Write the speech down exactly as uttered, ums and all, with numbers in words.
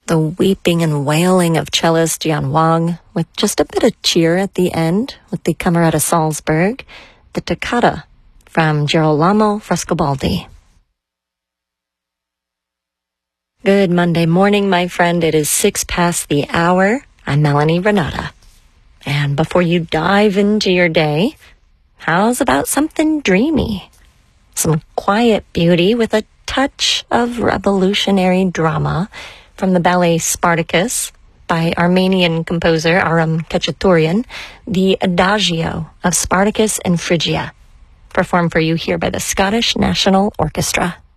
The weeping and wailing of cellist Jian Wang, with just a bit of cheer at the end with the Camerata Salzburg, the Toccata from Girolamo Frescobaldi. Good Monday morning, my friend. It is six past the hour. I'm Melanie Renata. And before you dive into your day, how's about something dreamy? Some quiet beauty with a touch of revolutionary drama from the ballet Spartacus by Armenian composer Aram Khachaturian, the Adagio of Spartacus and Phrygia, performed for you here by the Scottish National Orchestra.